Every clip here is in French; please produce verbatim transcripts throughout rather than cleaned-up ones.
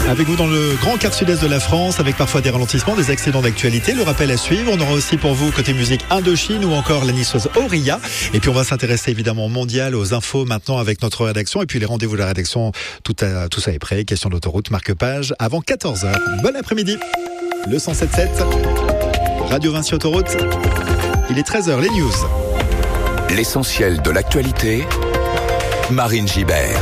Avec vous dans le grand quart sud-est de la France, avec parfois des ralentissements, des accidents d'actualité. Le rappel à suivre. On aura aussi pour vous côté musique Indochine ou encore la niçoise Auria. Et puis on va s'intéresser évidemment au mondial, aux infos maintenant avec notre rédaction. Et puis les rendez-vous de la rédaction, tout, à, tout ça est prêt. Question d'autoroute, marque-page avant quatorze heures. Bon après-midi. Le cent sept sept, Radio Vinci Autoroute. Il est treize heures, les news. L'essentiel de l'actualité, Marine Gibert.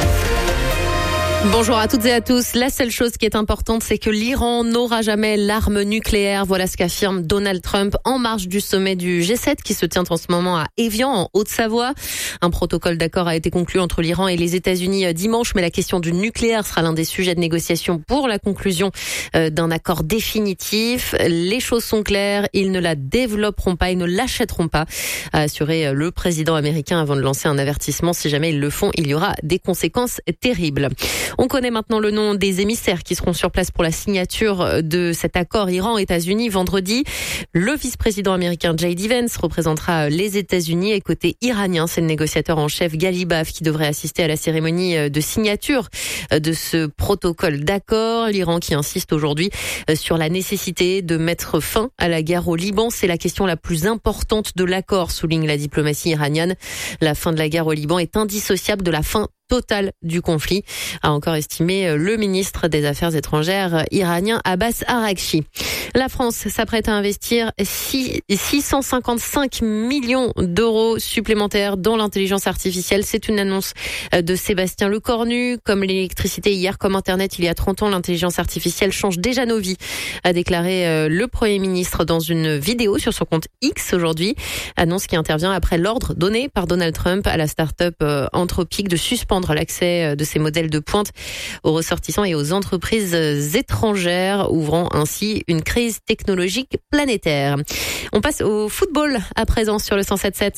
Bonjour à toutes et à tous. La seule chose qui est importante, c'est que l'Iran n'aura jamais l'arme nucléaire. Voilà ce qu'affirme Donald Trump en marge du sommet du G sept qui se tient en ce moment à Évian, en Haute-Savoie. Un protocole d'accord a été conclu entre l'Iran et les États-Unis dimanche, mais la question du nucléaire sera l'un des sujets de négociation pour la conclusion d'un accord définitif. Les choses sont claires, ils ne la développeront pas, ils ne l'achèteront pas, a assuré le président américain avant de lancer un avertissement. Si jamais ils le font, il y aura des conséquences terribles. On connaît maintenant le nom des émissaires qui seront sur place pour la signature de cet accord Iran-États-Unis vendredi. Le vice-président américain J D Vance représentera les États-Unis et côté iranien, c'est le négociateur en chef Ghalibaf qui devrait assister à la cérémonie de signature de ce protocole d'accord. L'Iran qui insiste aujourd'hui sur la nécessité de mettre fin à la guerre au Liban. C'est la question la plus importante de l'accord, souligne la diplomatie iranienne. La fin de la guerre au Liban est indissociable de la fin total du conflit, a encore estimé le ministre des Affaires étrangères iranien Abbas Araghchi. La France s'apprête à investir six cent cinquante-cinq millions d'euros supplémentaires dans l'intelligence artificielle. C'est une annonce de Sébastien Lecornu. Comme l'électricité hier, comme Internet il y a trente ans, l'intelligence artificielle change déjà nos vies, a déclaré le Premier ministre dans une vidéo sur son compte X aujourd'hui. Annonce qui intervient après l'ordre donné par Donald Trump à la start-up Anthropic de suspendre l'accès de ces modèles de pointe aux ressortissants et aux entreprises étrangères, ouvrant ainsi une crise technologique planétaire. On passe au football à présent sur le cent sept sept.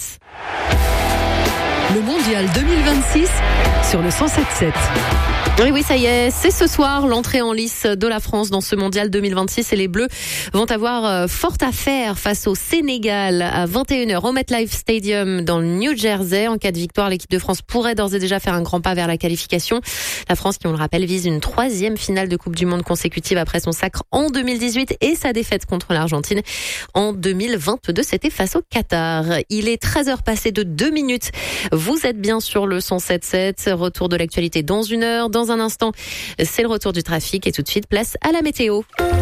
Le mondial deux mille vingt-six sur le cent sept sept. Oui, oui, ça y est, c'est ce soir l'entrée en lice de la France dans ce mondial deux mille vingt-six et les Bleus vont avoir fort à faire face au Sénégal à vingt et une heures au MetLife Stadium dans le New Jersey. En cas de victoire, l'équipe de France pourrait d'ores et déjà faire un grand pas vers la qualification. La France, qui on le rappelle, vise une troisième finale de Coupe du Monde consécutive après son sacre en deux mille dix-huit et sa défaite contre l'Argentine en deux mille vingt-deux. C'était face au Qatar. Il est treize heures passées de deux minutes. Vous êtes bien sur le cent sept sept. Retour de l'actualité dans une heure. Dans un instant, c'est le retour du trafic et tout de suite, place à la météo.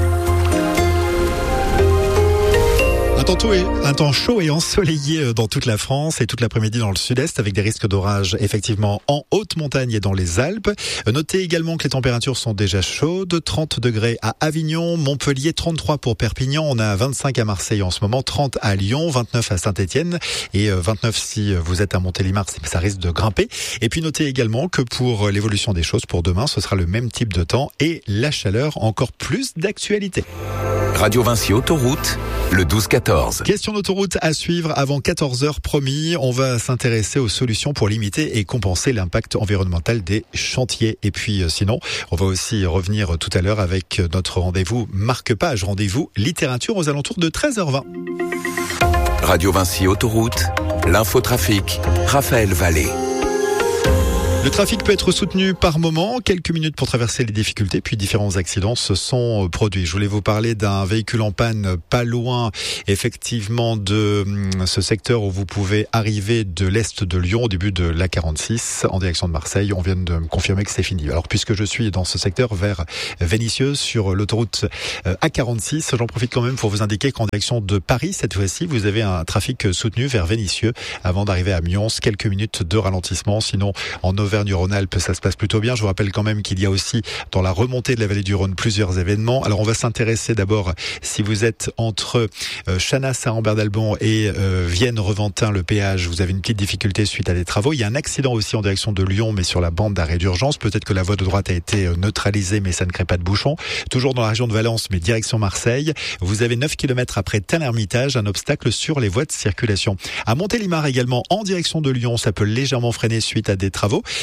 Un temps, tôt et, un temps chaud et ensoleillé dans toute la France et toute l'après-midi dans le sud-est avec des risques d'orage effectivement en haute montagne et dans les Alpes. Notez également que les températures sont déjà chaudes. trente degrés à Avignon, Montpellier, trente-trois pour Perpignan. On a vingt-cinq à Marseille en ce moment, trente à Lyon, vingt-neuf à Saint-Étienne et vingt-neuf si vous êtes à Montélimar, ça risque de grimper. Et puis notez également que pour l'évolution des choses pour demain, ce sera le même type de temps et la chaleur encore plus d'actualité. Radio Vinci Autoroute, le douze quatorze. Question d'autoroute à suivre avant quatorze heures promis. On va s'intéresser aux solutions pour limiter et compenser l'impact environnemental des chantiers. Et puis sinon, on va aussi revenir tout à l'heure avec notre rendez-vous marque-page, rendez-vous littérature aux alentours de treize heures vingt. Radio Vinci Autoroute, l'infotrafic, Raphaël Vallée. Le trafic peut être soutenu par moment, quelques minutes pour traverser les difficultés, puis différents accidents se sont produits. Je voulais vous parler d'un véhicule en panne pas loin, effectivement, de ce secteur où vous pouvez arriver de l'est de Lyon, au début de l'A quarante-six, en direction de Marseille. On vient de me confirmer que c'est fini. Alors, puisque je suis dans ce secteur vers Vénissieux, sur l'autoroute A quarante-six, j'en profite quand même pour vous indiquer qu'en direction de Paris, cette fois-ci, vous avez un trafic soutenu vers Vénissieux avant d'arriver à Mions. Quelques minutes de ralentissement, sinon en Auvergne Auvergne-Rhône-Alpes, ça se passe plutôt bien. Je vous rappelle quand même qu'il y a aussi dans la remontée de la vallée du Rhône plusieurs événements. Alors on va s'intéresser d'abord, si vous êtes entre euh, Chanas à Ambert-d'Albon et euh, Vienne-Reventin, le péage, vous avez une petite difficulté suite à des travaux. Il y a un accident aussi en direction de Lyon, mais sur la bande d'arrêt d'urgence. Peut-être que la voie de droite a été neutralisée, mais ça ne crée pas de bouchon. Toujours dans la région de Valence, mais direction Marseille. Vous avez neuf kilomètres après Tain-l'Hermitage, un obstacle sur les voies de circulation. À Montélimar également, en direction de Lyon, ça peut légèrement freiner suite à des travaux.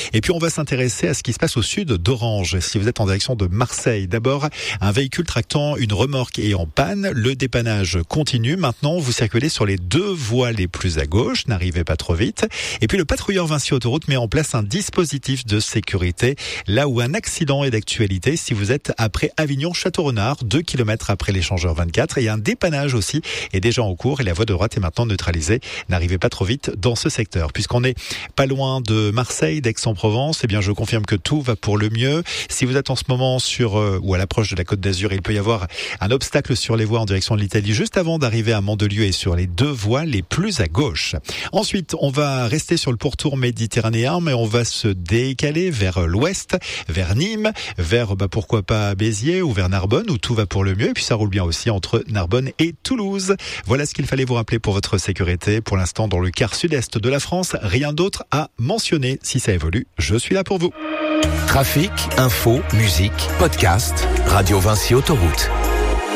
Et puis on va s'intéresser à ce qui se passe au sud d'Orange. Si vous êtes en direction de Marseille, d'abord un véhicule tractant une remorque est en panne. Le dépannage continue. Maintenant, vous circulez sur les deux voies les plus à gauche. N'arrivez pas trop vite. Et puis le patrouilleur Vinci Autoroute met en place un dispositif de sécurité là où un accident est d'actualité. Si vous êtes après Avignon-Château-Renard, deux kilomètres après l'échangeur vingt-quatre, et un dépannage aussi est déjà en cours et la voie de droite est maintenant neutralisée. N'arrivez pas trop vite dans ce secteur. Puisqu'on est pas loin de Marseille, d'Aix-en-Provence, eh bien je confirme que tout va pour le mieux. Si vous êtes en ce moment sur euh, ou à l'approche de la Côte d'Azur, il peut y avoir un obstacle sur les voies en direction de l'Italie juste avant d'arriver à Mandelieu et sur les deux voies les plus à gauche. Ensuite, on va rester sur le pourtour méditerranéen, mais on va se décaler vers l'ouest, vers Nîmes, vers bah, pourquoi pas Béziers ou vers Narbonne où tout va pour le mieux. Et puis ça roule bien aussi entre Narbonne et Toulouse. Voilà ce qu'il fallait vous rappeler pour votre sécurité. Pour l'instant, dans le quart sud-est de la France, rien d'autre à mentionner. Si ça évolue, je suis là pour vous. Trafic, info, musique, podcast, Radio Vinci Autoroute.